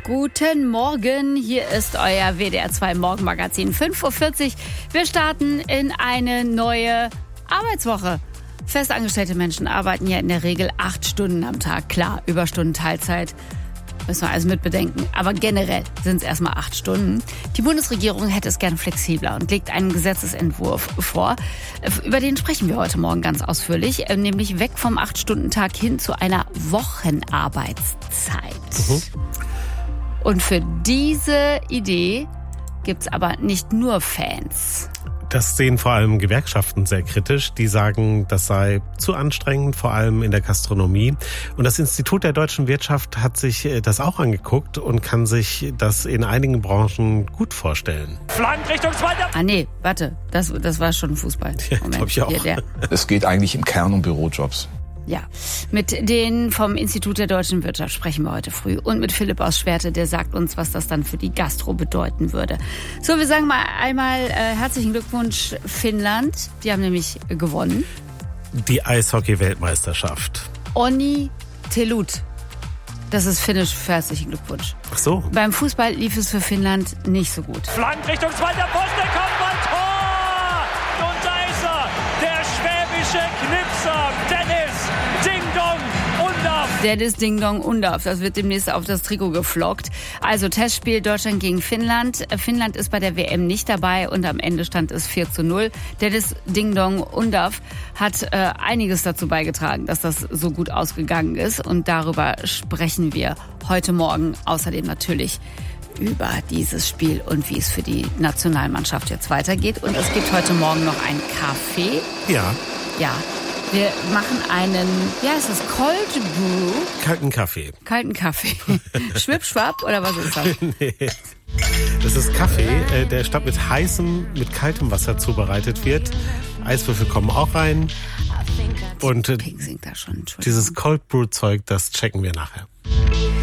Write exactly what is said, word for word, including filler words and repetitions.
Guten Morgen, hier ist euer W D R zwei Morgenmagazin, fünf Uhr vierzig. Wir starten in eine neue Arbeitswoche. Festangestellte Menschen arbeiten ja in der Regel acht Stunden am Tag. Klar, Überstunden, Teilzeit, müssen wir alles mitbedenken. Aber generell sind es erstmal acht Stunden. Die Bundesregierung hätte es gern flexibler und legt einen Gesetzesentwurf vor. Über den sprechen wir heute Morgen ganz ausführlich. Nämlich weg vom acht-Stunden-Tag hin zu einer Wochenarbeitszeit. Mhm. Und für diese Idee gibt's aber nicht nur Fans. Das sehen vor allem Gewerkschaften sehr kritisch. Die sagen, das sei zu anstrengend, vor allem in der Gastronomie. Und das Institut der deutschen Wirtschaft hat sich das auch angeguckt und kann sich das in einigen Branchen gut vorstellen. Flank Richtung zweiter. Ah nee, warte, das, das war schon Fußball. Ja, glaube ich auch. Hier, der. Es geht eigentlich im Kern um Bürojobs. Ja, mit denen vom Institut der deutschen Wirtschaft sprechen wir heute früh. Und mit Philipp aus Schwerte, der sagt uns, was das dann für die Gastro bedeuten würde. So, wir sagen mal einmal äh, herzlichen Glückwunsch Finnland. Die haben nämlich gewonnen. Die Eishockey-Weltmeisterschaft. Onni Telut. Das ist finnisch für herzlichen Glückwunsch. Ach so. Beim Fußball lief es für Finnland nicht so gut. Flank Richtung zweiter Posten, Kopfball, Tor! Und da ist er, der schwäbische Knipser, Dennis Ding Dong Undaff. Dennis Ding Dong Undaff, das wird demnächst auf das Trikot geflockt. Also Testspiel Deutschland gegen Finnland. Finnland ist bei der W M nicht dabei und am Ende stand es vier zu null. Dennis Ding Dong Undaff hat äh, einiges dazu beigetragen, dass das so gut ausgegangen ist. Und darüber sprechen wir heute Morgen. Außerdem natürlich über dieses Spiel und wie es für die Nationalmannschaft jetzt weitergeht. Und es gibt heute Morgen noch ein Café. Ja. Ja. Wir machen einen, ja, ist das Cold Brew? Kalten Kaffee. Kalten Kaffee. Schwippschwapp oder was ist das? Nee. Das ist Kaffee, der statt mit heißem, mit kaltem Wasser zubereitet wird. Eiswürfel kommen auch rein. Und Pink singt da schon. dieses Cold Brew Zeug, das checken wir nachher.